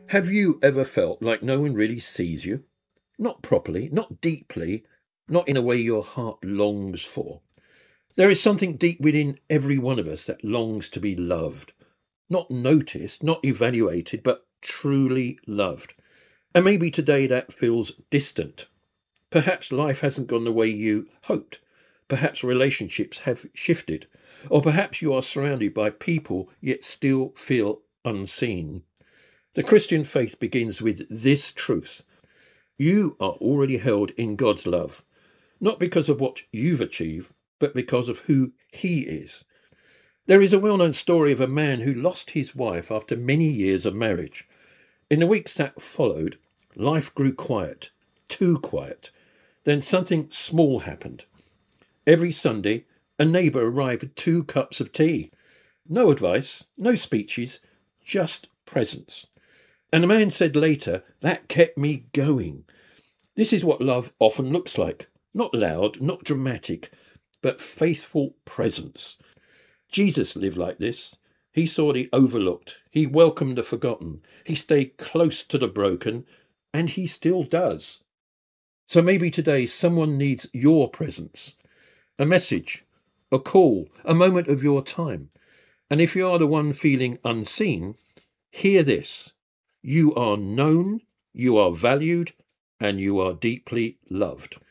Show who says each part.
Speaker 1: Have you ever felt like no one really sees you? Not properly, not deeply, not in a way your heart longs for. There is something deep within every one of us that longs to be loved. Not noticed, not evaluated, but truly loved. And maybe today that feels distant. Perhaps life hasn't gone the way you hoped. Perhaps relationships have shifted. Or perhaps you are surrounded by people yet still feel unseen. The Christian faith begins with this truth. You are already held in God's love, not because of what you've achieved, but because of who He is. There is a well-known story of a man who lost his wife after many years of marriage. In the weeks that followed, life grew quiet, too quiet. Then something small happened. Every Sunday, a neighbour arrived with 2 cups of tea. No advice, no speeches, just presence. And the man said later, that kept me going. This is what love often looks like. Not loud, not dramatic, but faithful presence. Jesus lived like this. He saw the overlooked. He welcomed the forgotten. He stayed close to the broken, and he still does. So maybe today someone needs your presence. A message, a call, a moment of your time. And if you are the one feeling unseen, hear this. You are known, you are valued, and you are deeply loved.